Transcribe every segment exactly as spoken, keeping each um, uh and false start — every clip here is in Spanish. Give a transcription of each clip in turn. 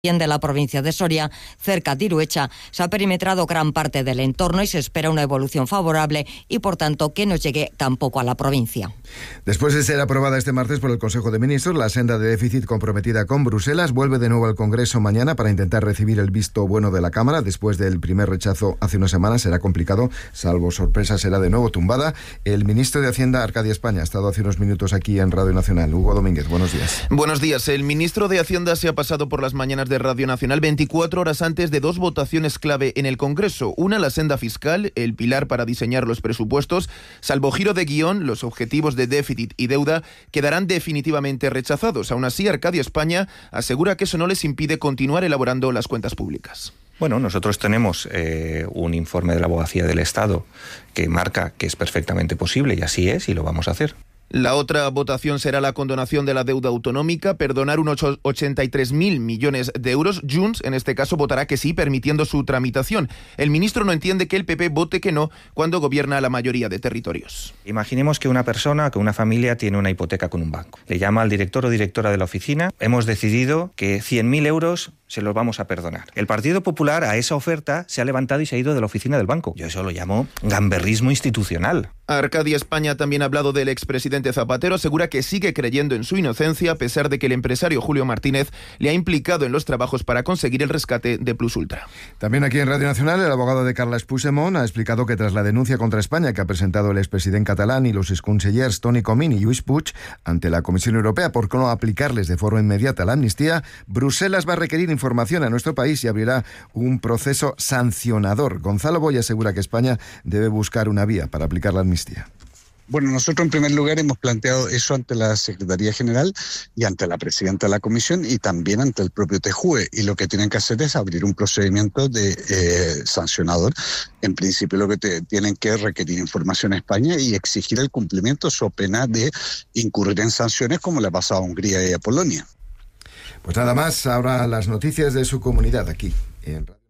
de la provincia de Soria, cerca de Iruecha, se ha perimetrado gran parte del entorno y se espera una evolución favorable y, por tanto, que no llegue tampoco a la provincia. Después de ser aprobada este martes por el Consejo de Ministros, la senda de déficit comprometida con Bruselas vuelve de nuevo al Congreso mañana para intentar recibir el visto bueno de la Cámara. Después del primer rechazo hace unas semanas será complicado, salvo sorpresa será de nuevo tumbada. El ministro de Hacienda, Arcadia España, ha estado hace unos minutos aquí en Radio Nacional. Hugo Domínguez, buenos días. Buenos días. El ministro de Hacienda se ha pasado por las mañanas de Radio Nacional veinticuatro horas antes de dos votaciones clave en el Congreso. Una, la senda fiscal, el pilar para diseñar los presupuestos. Salvo giro de guión, los objetivos de déficit y deuda quedarán definitivamente rechazados. Aún así, Arcadia España asegura que eso no les impide continuar elaborando las cuentas públicas. Bueno, nosotros tenemos eh, un informe de la Abogacía del Estado que marca que es perfectamente posible, y así es, y lo vamos a hacer. La otra votación será la condonación de la deuda autonómica, perdonar unos ochenta y tres mil millones de euros. Junts, en este caso, votará que sí, permitiendo su tramitación. El ministro no entiende que el P P vote que no cuando gobierna la mayoría de territorios. Imaginemos que una persona, que una familia tiene una hipoteca con un banco. Le llama al director o directora de la oficina. Hemos decidido que cien mil euros se los vamos a perdonar. El Partido Popular a esa oferta se ha levantado y se ha ido de la oficina del banco. Yo eso lo llamo gamberrismo institucional. Arcadia España también ha hablado del expresidente Zapatero. Asegura que sigue creyendo en su inocencia a pesar de que el empresario Julio Martínez le ha implicado en los trabajos para conseguir el rescate de Plus Ultra. También aquí en Radio Nacional, el abogado de Carles Puigdemont ha explicado que tras la denuncia contra España que ha presentado el expresidente catalán y los exconsellers Toni Comín y Lluís Puig ante la Comisión Europea por no aplicarles de forma inmediata la amnistía, Bruselas va a requerir información a nuestro país y abrirá un proceso sancionador. Gonzalo Boy asegura que España debe buscar una vía para aplicar la amnistía. Bueno, nosotros en primer lugar hemos planteado eso ante la Secretaría General y ante la Presidenta de la Comisión y también ante el propio T J U E, y lo que tienen que hacer es abrir un procedimiento de eh, sancionador. En principio lo que te, tienen que requerir información a España y exigir el cumplimiento so pena de incurrir en sanciones como le ha pasado a Hungría y a Polonia. Pues nada más, ahora las noticias de su comunidad aquí en Radio.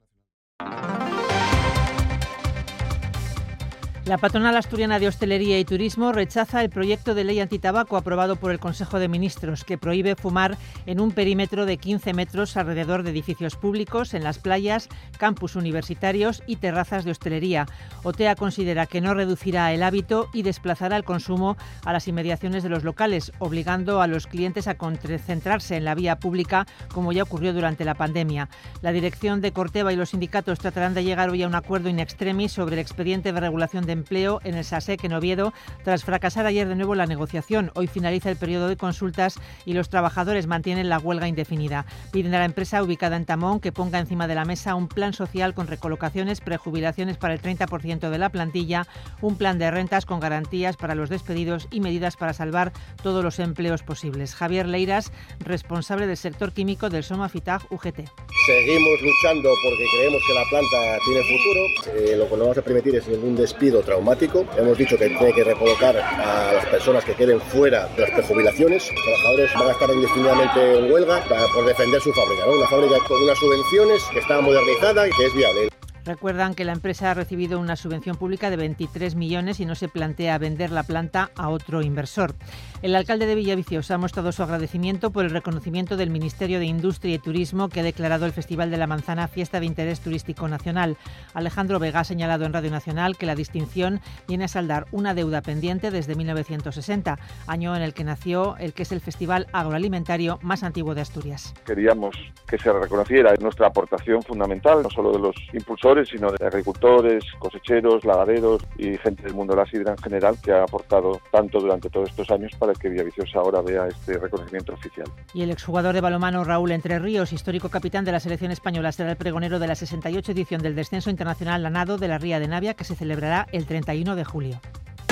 La patronal asturiana de Hostelería y Turismo rechaza el proyecto de ley antitabaco aprobado por el Consejo de Ministros, que prohíbe fumar en un perímetro de quince metros alrededor de edificios públicos, en las playas, campus universitarios y terrazas de hostelería. OTEA considera que no reducirá el hábito y desplazará el consumo a las inmediaciones de los locales, obligando a los clientes a concentrarse en la vía pública, como ya ocurrió durante la pandemia. La dirección de Corteva y los sindicatos tratarán de llegar hoy a un acuerdo in extremis sobre el expediente de regulación de empleo en el SASEC en Oviedo, tras fracasar ayer de nuevo la negociación. Hoy finaliza el periodo de consultas y los trabajadores mantienen la huelga indefinida. Piden a la empresa ubicada en Tamón que ponga encima de la mesa un plan social con recolocaciones, prejubilaciones para el treinta por ciento de la plantilla, un plan de rentas con garantías para los despedidos y medidas para salvar todos los empleos posibles. Javier Leiras, responsable del sector químico del Somafitag U G T. Seguimos luchando porque creemos que la planta tiene futuro. Eh, lo que no vamos a permitir es ningún despido traumático. Hemos dicho que tiene que recolocar a las personas que queden fuera de las prejubilaciones. Los trabajadores van a estar indefinidamente en huelga para, por defender su fábrica, ¿no? Una fábrica con unas subvenciones que está modernizada y que es viable. Recuerdan que la empresa ha recibido una subvención pública de veintitrés millones y no se plantea vender la planta a otro inversor. El alcalde de Villaviciosa ha mostrado su agradecimiento por el reconocimiento del Ministerio de Industria y Turismo, que ha declarado el Festival de la Manzana Fiesta de Interés Turístico Nacional. Alejandro Vega ha señalado en Radio Nacional que la distinción viene a saldar una deuda pendiente desde mil novecientos sesenta, año en el que nació el que es el festival agroalimentario más antiguo de Asturias. Queríamos que se reconociera nuestra aportación fundamental, no solo de los impulsores, sino de agricultores, cosecheros, lagaderos y gente del mundo de la sidra en general, que ha aportado tanto durante todos estos años para que Villaviciosa ahora vea este reconocimiento oficial. Y el exjugador de balonmano Raúl Entre Ríos, histórico capitán de la selección española, será el pregonero de la sesenta y ocho edición del Descenso Internacional Lanado de la Ría de Navia, que se celebrará el treinta y uno de julio.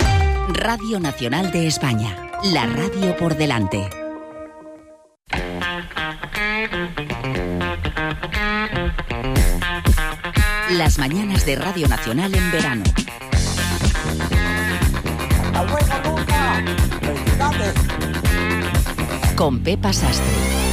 Radio Nacional de España, la radio por delante. Las mañanas de Radio Nacional en verano. Con Pepa Sastre.